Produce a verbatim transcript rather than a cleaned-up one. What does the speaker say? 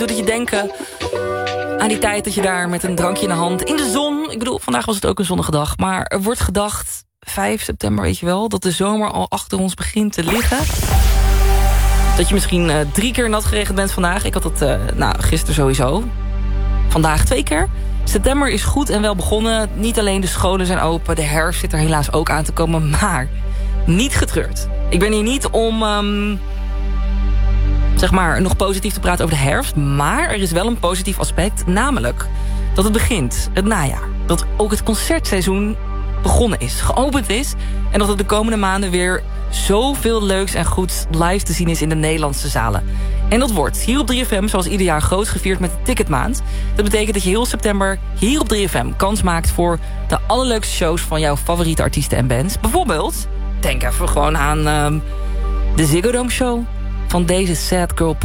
Doet het je denken aan die tijd dat je daar met een drankje in de hand... in de zon, ik bedoel, vandaag was het ook een zonnige dag... maar er wordt gedacht, vijf september weet je wel... dat de zomer al achter ons begint te liggen. Dat je misschien uh, drie keer nat geregend bent vandaag. Ik had het uh, nou, gisteren sowieso. Vandaag twee keer. September is goed en wel begonnen. Niet alleen de scholen zijn open, de herfst zit er helaas ook aan te komen... maar niet getreurd. Ik ben hier niet om... Um, zeg maar, nog positief te praten over de herfst... maar er is wel een positief aspect, namelijk dat het begint, het najaar. Dat ook het concertseizoen begonnen is, geopend is... en dat het de komende maanden weer zoveel leuks en goeds live te zien is in de Nederlandse zalen. En dat wordt hier op drie F M zoals ieder jaar groot gevierd met de Ticketmaand. Dat betekent dat je heel september hier op drie F M kans maakt... voor de allerleukste shows van jouw favoriete artiesten en bands. Bijvoorbeeld, denk even gewoon aan um, de Ziggo Dome Show van deze Sad Girl